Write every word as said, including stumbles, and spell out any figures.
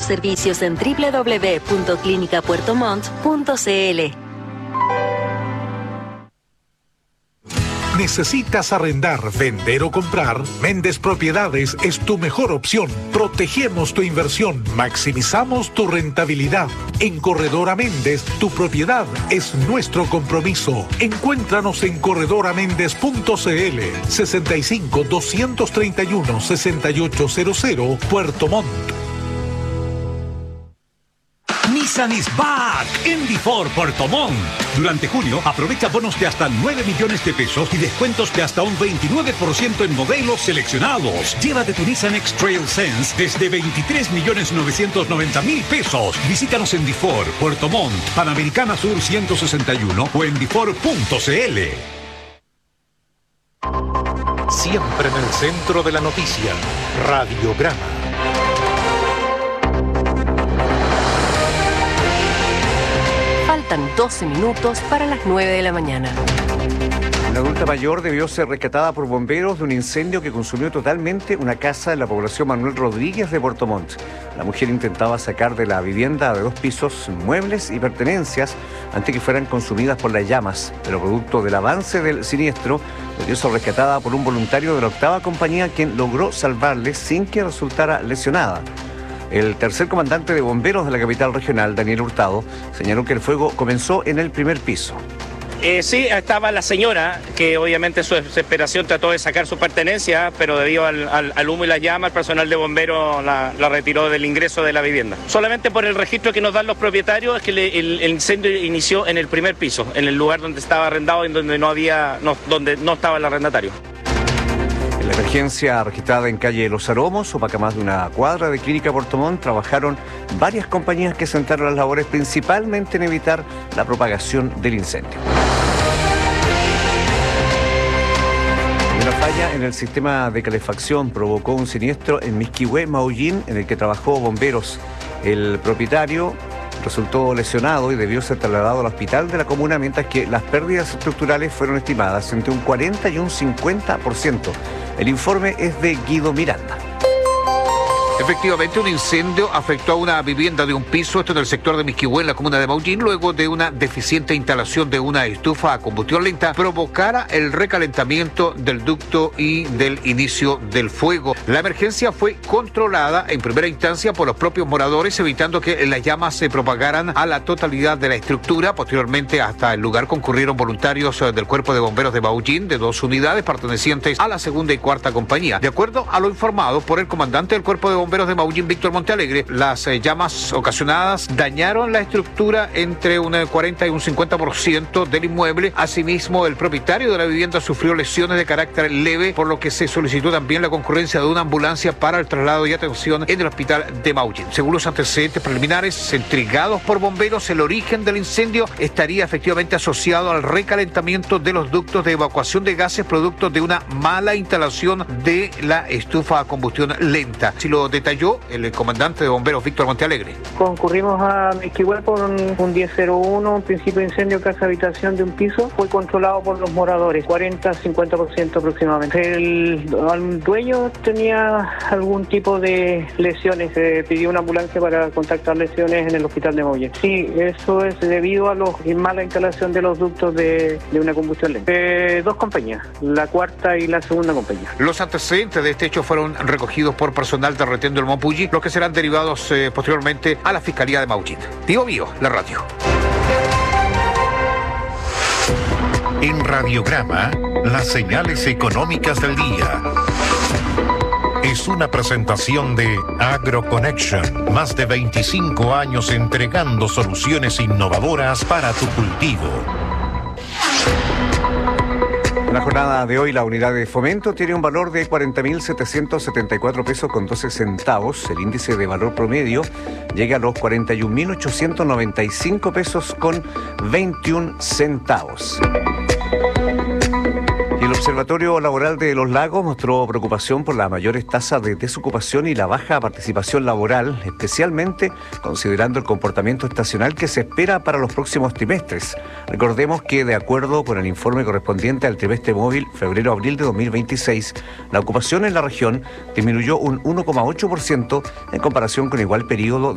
servicios en doble u doble u doble u punto clínica puerto montt punto c l. ¿Necesitas arrendar, vender o comprar? Méndez Propiedades es tu mejor opción. Protegemos tu inversión, maximizamos tu rentabilidad. En Corredora Méndez, tu propiedad es nuestro compromiso. Encuéntranos en corredora méndez punto c l, sesenta y cinco, doscientos treinta y uno, sesenta y ocho cero cero, Puerto Montt. Nissan is back en Difor Puerto Montt. Durante junio, aprovecha bonos de hasta nueve millones de pesos y descuentos de hasta un veintinueve por ciento en modelos seleccionados. Llévate tu Nissan X-Trail Sense desde veintitrés millones novecientos noventa mil pesos. Visítanos en Difor Puerto Montt, Panamericana Sur ciento sesenta y uno o en difor punto c l. Siempre en el centro de la noticia, Radiograma. Faltan doce minutos para las nueve de la mañana. Una adulta mayor debió ser rescatada por bomberos de un incendio que consumió totalmente una casa en la población Manuel Rodríguez de Puerto Montt. La mujer intentaba sacar de la vivienda de dos pisos muebles y pertenencias antes que fueran consumidas por las llamas, pero producto del avance del siniestro, debió ser rescatada por un voluntario de la octava compañía, quien logró salvarle sin que resultara lesionada. El tercer comandante de bomberos de la capital regional, Daniel Hurtado, señaló que el fuego comenzó en el primer piso. Eh, sí, estaba la señora, que obviamente en su desesperación trató de sacar su pertenencia, pero debido al, al, al humo y la llama, el personal de bomberos la, la retiró del ingreso de la vivienda. Solamente por el registro que nos dan los propietarios es que le, el, el incendio inició en el primer piso, en el lugar donde estaba arrendado y donde no había, no, donde no estaba el arrendatario. La emergencia registrada en calle Los Aromos, opaca más de una cuadra de Clínica Puerto Montt, trabajaron varias compañías que centraron las labores principalmente en evitar la propagación del incendio. Una falla en el sistema de calefacción provocó un siniestro en Misquihué, Maullín, en el que trabajó bomberos. El propietario resultó lesionado y debió ser trasladado al hospital de la comuna, mientras que las pérdidas estructurales fueron estimadas entre un cuarenta y un cincuenta por ciento. El informe es de Guido Miranda. Efectivamente, un incendio afectó a una vivienda de un piso, esto en el sector de Misquihué, en la comuna de Maullín, luego de una deficiente instalación de una estufa a combustión lenta provocara el recalentamiento del ducto y del inicio del fuego. La emergencia fue controlada en primera instancia por los propios moradores, evitando que las llamas se propagaran a la totalidad de la estructura. Posteriormente, hasta el lugar concurrieron voluntarios del Cuerpo de Bomberos de Maullín, de dos unidades pertenecientes a la segunda y cuarta compañía. De acuerdo a lo informado por el comandante del Cuerpo de Bomberos de Maullín, Víctor Montealegre, las eh, llamas ocasionadas dañaron la estructura entre un cuarenta y un cincuenta por ciento del inmueble. Asimismo, el propietario de la vivienda sufrió lesiones de carácter leve, por lo que se solicitó también la concurrencia de una ambulancia para el traslado y atención en el hospital de Maullín. Según los antecedentes preliminares entregados por bomberos, el origen del incendio estaría efectivamente asociado al recalentamiento de los ductos de evacuación de gases, producto de una mala instalación de la estufa a combustión lenta. Si lo detalló el comandante de bomberos Víctor Montealegre. Concurrimos a Misquihué por un, un diez cero uno, un principio de incendio casa habitación de un piso. Fue controlado por los moradores, cuarenta a cincuenta por ciento aproximadamente. El, el dueño tenía algún tipo de lesiones, se pidió una ambulancia para contactar lesiones en el hospital de Maullín. Sí, eso es debido a la mala instalación de los ductos de, de una combustión lenta. Eh, dos compañías, la cuarta y la segunda compañía. Los antecedentes de este hecho fueron recogidos por personal de retén del Mapulli, los que serán derivados eh, posteriormente a la Fiscalía de Maullín. Tío Mío, la radio. En Radiograma, las señales económicas del día. Es una presentación de AgroConnection, más de veinticinco años entregando soluciones innovadoras para tu cultivo. En la jornada de hoy, la unidad de fomento tiene un valor de cuarenta mil setecientos setenta y cuatro pesos con doce centavos. El índice de valor promedio llega a los cuarenta y un mil ochocientos noventa y cinco pesos con veintiún centavos. Y el Observatorio Laboral de Los Lagos mostró preocupación por las mayores tasas de desocupación y la baja participación laboral, especialmente considerando el comportamiento estacional que se espera para los próximos trimestres. Recordemos que, de acuerdo con el informe correspondiente al trimestre móvil febrero-abril de dos mil veintiséis, la ocupación en la región disminuyó un uno coma ocho por ciento en comparación con igual periodo